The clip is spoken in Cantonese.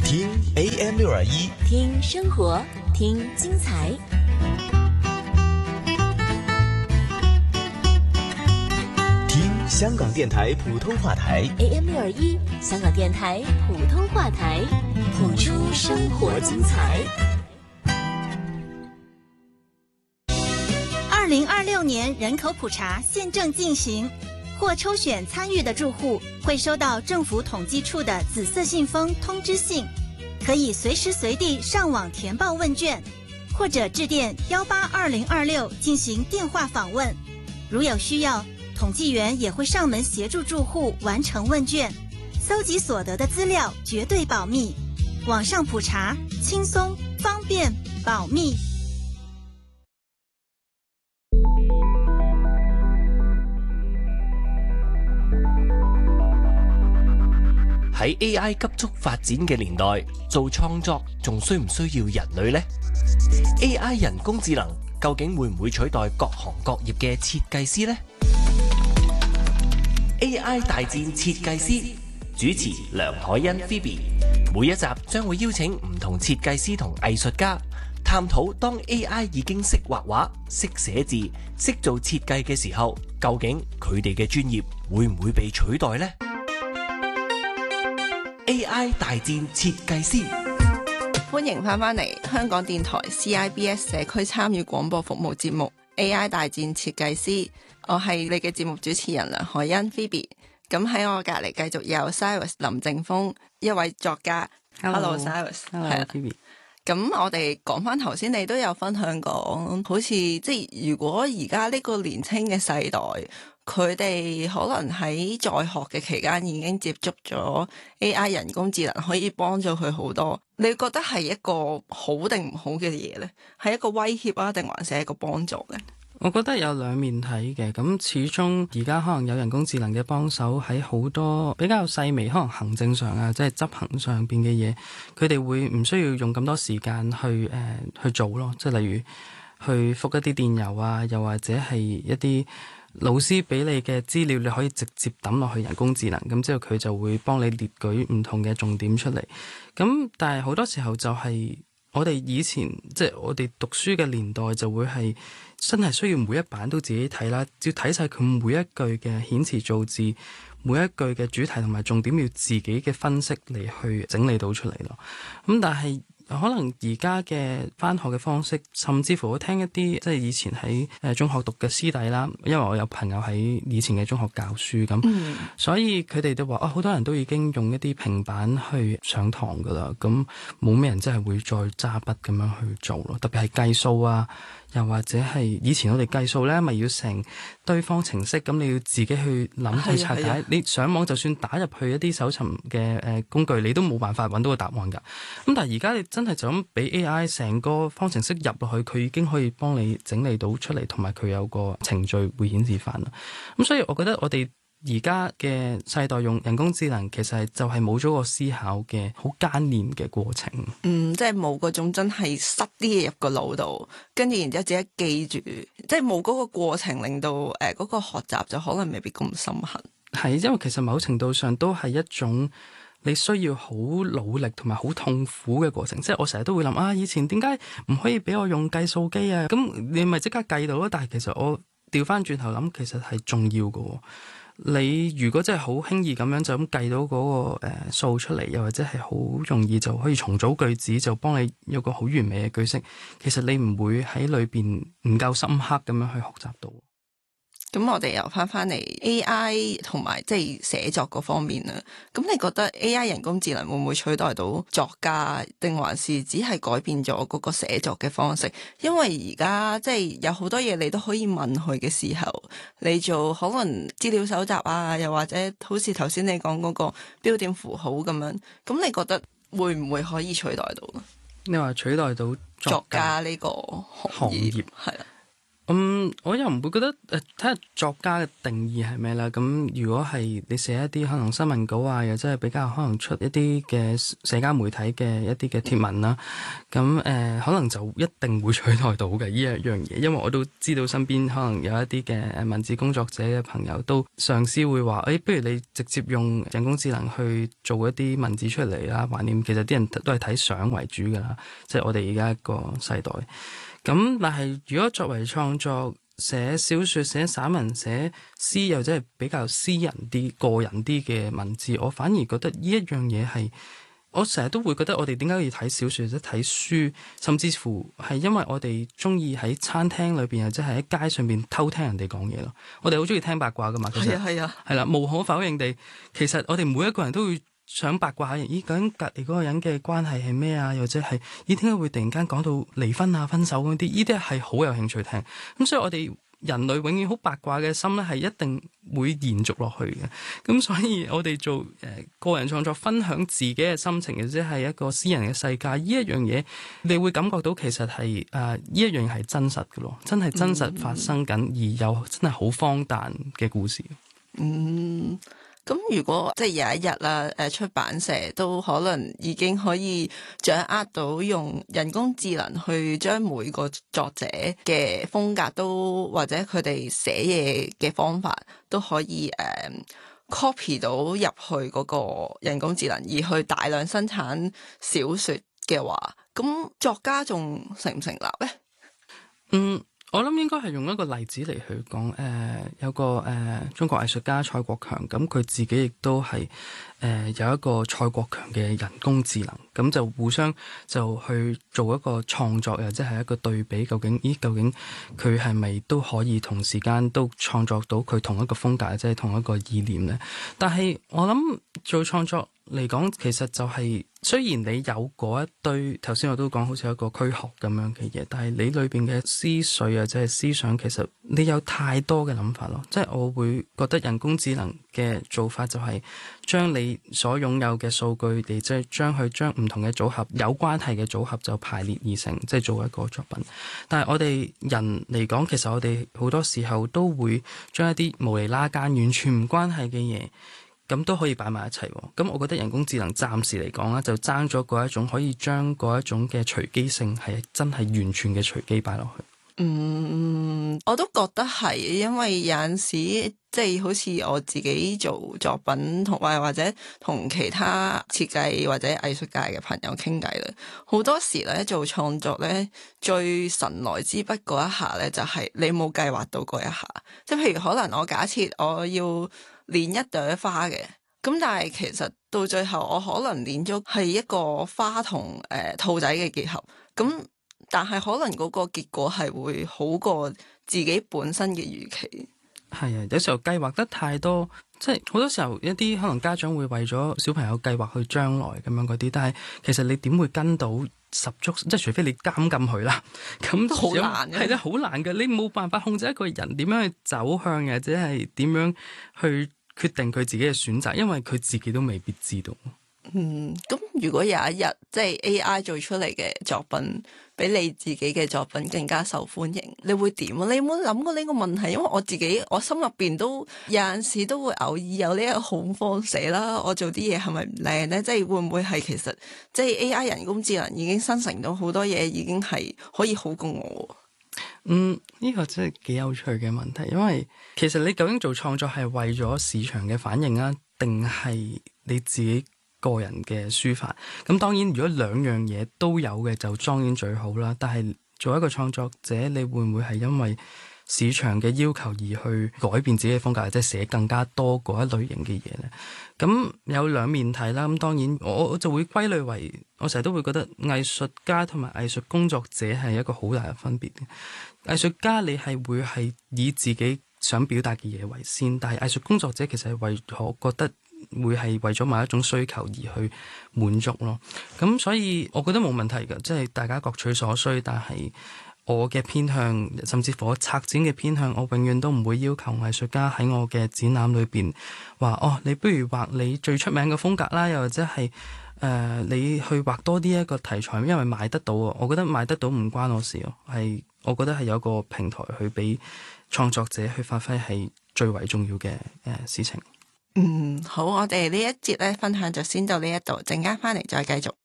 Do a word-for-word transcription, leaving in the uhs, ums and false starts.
聽 A M 六二一， 聽生活，聽精彩。 聽香港電台普通話台 A M 六二一，香港電台普通話台，譜出生活精彩。 二零二六年人口普查現正進行，或抽選參與的住戶會收到政府統計處的紫色信封通知信，可以隨時隨地上網填報問卷，或者致電幺八二零二六進行電話訪問。如有需要，統計員也會上門協助住戶完成問卷，搜集所得的資料絕對保密。網上普查，輕鬆、方便、保密。 喺 A I 急速發展嘅年代，做創作仲需唔需要人類呢？ A I 人工智能究竟會唔會取代各行各業嘅設計師呢？ A I 大戰設計師，主持梁凱欣 Phoebe， 每一集將會邀請唔同設計師同藝術家，探討當 A I 已經識畫畫、識寫字、識做設計嘅時候，究竟佢哋嘅專業會唔會被取代呢？ A I 大戰設計師， 歡迎翻返嚟香港電台 C I B S 社區參與廣播服務節目 A I 大戰設計師，我係你嘅節目主持人梁凱欣 Phoebe。咁喺我隔離繼續有 Cyrus 林正峰，一位作家。Hello Cyrus，Hello Phoebe。 咁我哋講翻頭先，你都有分享講，好似即係如果而家呢個年輕嘅世代，佢哋可能喺在，在學嘅期間已經接觸咗 A I 人工智能，可以幫咗佢好多。你覺得係一個好定唔好嘅嘢呢？係一個威脅啊，定還是係一個幫助呢？ 我覺得有兩面睇嘅。咁始終而家可能有人工智能嘅幫手喺好多比較細微，可能行政上啊，即係執行上邊嘅嘢，佢哋會唔需要用咁多時間去誒、呃、去做咯。即係例如去覆一啲電郵啊，又或者係一啲老師俾你嘅資料，你可以直接抌落去人工智能，咁之後佢就會幫你列舉唔同嘅重點出嚟。咁但係好多時候就係我哋以前即係、就是、我哋讀書嘅年代就會係真係需要每一版都自己睇啦，要睇晒佢每一句嘅遣詞造字，每一句嘅主題同埋重點要自己嘅分析嚟去整理到出嚟咯。咁但係可能而家嘅返學嘅方式，甚至乎我聽一啲即係以前喺誒中學讀嘅師弟啦，因為我有朋友喺以前嘅中學教書咁，嗯、所以佢哋都話啊，好多人都已經用一啲平板去上堂噶啦，咁冇咩人真係會再揸筆咁樣去做咯，特別係計數啊。又或者係以前我哋計數咧，咪要成堆方程式，咁你要自己去諗去拆解。你上網就算打入去一啲搜尋嘅誒工具，你都冇辦法揾到個答案㗎。咁但係而家你真係就咁俾 A I 成個方程式入落去，佢已經可以幫你整理到出嚟，同埋佢有個程序會顯示翻啦。咁所以我覺得我哋而家嘅世代用人工智能，其實係就係冇咗個思考嘅好艱練嘅過程。 嗯，即係冇嗰種真係塞啲嘢入個腦度，跟住然之後自己記住，即係冇嗰個過程，令到誒嗰個學習就可能未必咁深刻。 係，因為其實某程度上都係一種你需要好努力同埋好痛苦嘅過程。即係我成日都會諗啊，以前點解唔可以俾我用計數機啊？咁你咪即刻計到咯。但係其實我調翻轉頭諗，其實係重要嘅。你如果真係好輕易咁樣就咁計到嗰個誒數出嚟，又或者係好容易就可以重組句子，就幫你有個好完美嘅句式，其實你唔會喺裏邊唔夠深刻咁樣去學習到。 咁我哋又翻翻嚟 A I 同埋即係寫作嗰方面啦。咁你覺得 A I 人工智能會唔會取代到作家，定還是只係改變咗嗰個寫作嘅方式？因為而家即係有好多嘢你都可以問佢嘅時候，你做可能資料搜集啊，又或者好似頭先你講嗰個標點符號咁樣，咁你覺得會唔會可以取代到？ 你話取代到作家作家呢個行業係啦。 嗯，我又唔會覺得誒，睇下作家嘅定義係咩啦。咁如果係你寫一啲可能新聞稿啊，又真係比較可能出一啲嘅社交媒體嘅一啲嘅貼文啦，咁誒、呃、可能就一定會取代到嘅呢一樣嘢。因為我都知道身邊可能有一啲嘅文字工作者嘅朋友都上司會話，誒、哎，不如你直接用人工智能去做一啲文字出嚟啦。懷念其實啲人都係睇相為主㗎啦，即係我哋而家一個世代。咁但係如果作為創作寫小說、寫散文、寫詩，又真係比較私人啲、個人啲嘅文字，我反而覺得呢一樣嘢係，我成日都會覺得我哋點解要睇小說、即係睇書，甚至乎係因為我哋中意喺餐廳裏邊，或者係喺街上邊偷聽人哋講嘢咯。我哋好中意聽八卦噶嘛，其實係啊係啊，係啦，無可否認地，其實我哋每一個人都會想八卦下，咦，究竟隔離嗰個人嘅關係係咩啊？又或者係咦，點解會突然間講到離婚啊、分手嗰啲？呢啲係好有興趣聽。咁所以我哋人類永遠好八卦嘅心咧，係一定會延續落去嘅。咁所以我哋做誒、呃、個人創作，分享自己嘅心情，或者係一個私人嘅世界，呢一樣嘢，你會感覺到其實係誒呢一樣係真實嘅咯，真係真實發生緊，而又真係好荒誕嘅故事。 嗯。咁如果即係有一日啦，誒出版社都可能已經可以掌握到用人工智能去將每個作者嘅風格都或者佢哋寫嘢嘅方法都可以誒、uh, copy 到入去嗰個人工智能，而去大量生產小說嘅話，咁作家仲成唔成立咧？ 嗯。我諗應該係用一個例子嚟去講，誒、呃、有個誒、呃、中國藝術家蔡國強，咁佢自己亦都係誒、呃、有一個蔡國強嘅人工智能，咁就互相就去做一個創作，又即係一個對比，究竟咦究竟佢係咪都可以同時間都創作到佢同一個風格，即係同一個意念呢？但係我諗做創作嚟講，其實就係、是、雖然你有嗰一堆頭先我都講好似一個軀殼咁樣嘅嘢，但係你裏邊嘅思緒啊，即係思想，其實你有太多嘅諗法咯。即係我會覺得人工智能嘅做法就係將你所擁有嘅數據，你即係將佢將唔同嘅組合有關係嘅組合就排列而成，即係做一個作品。但係我哋人嚟講，其實我哋好多時候都會將一啲無厘啦間完全唔關係嘅嘢，咁都可以擺埋一齊。咁我覺得人工智能暫時嚟講咧，就爭咗嗰一種可以將嗰一種嘅隨機性係真係完全嘅隨機擺落去。 嗯，我都覺得係，因為有陣時即係好似我自己做作品同埋或者同其他設計或者藝術界嘅朋友傾偈咧，好多時咧做創作咧最神來之筆嗰一下咧，就係你冇計劃到嗰一下。即係譬如可能我假設我要練一朵花嘅，咁但係其實到最後我可能練咗係一個花同誒、呃、兔仔嘅結合，咁但係可能嗰個結果係會好過自己本身嘅預期。 係啊，有時候計劃得太多，即係好多時候一啲可能家長會為咗小朋友計劃去將來咁樣嗰啲，但係其實你點會跟到十足？即係除非你監禁佢啦，咁好難嘅， 係咧好難嘅，你冇辦法控制一個人點樣去走向，或者係點樣去決定佢自己嘅選擇，因為佢自己都未必知道。 嗯，咁如果有一日即係 A I 做出嚟嘅作品比你自己嘅作品更加受歡迎，你會點啊？你有冇諗過呢個問題？因為我自己我心入邊都有陣時都會偶爾有呢一個恐慌死啦。我做啲嘢係咪唔靚呢？即係會唔會係其實即係 A I 人工智能已經生成到好多嘢，已經係可以好過我？ 嗯，呢個真係幾有趣嘅問題，因為其實你究竟做創作係為咗市場嘅反應啊，定係你自己個人嘅抒發？咁當然，如果兩樣嘢都有嘅，就當然最好啦。但係做一個創作者，你會唔會係因為市場嘅要求而去改變自己嘅風格，即係寫更加多嗰一類型嘅嘢呢？咁有兩面睇啦。咁當然，我我就會歸類為，我成日都會覺得藝術家同埋藝術工作者係一個好大嘅分別嘅。藝術家你係會係以自己想表達嘅嘢為先，但係藝術工作者其實係為我覺得會係為咗某一種需求而去滿足咯。咁所以我覺得冇問題㗎，即係大家各取所需。但係我嘅偏向，甚至乎我策展嘅偏向，我永遠都唔會要求藝術家喺我嘅展覽裏邊話哦，你不如畫你最出名嘅風格啦，又或者係誒、呃、你去畫多啲一個題材，因為賣得到啊。我覺得賣得到唔關我事咯，係我覺得係有個平台去俾創作者去發揮係最為重要嘅誒事情。 嗯，好，我哋呢一節咧分享就先到呢一度，陣間翻嚟再繼續。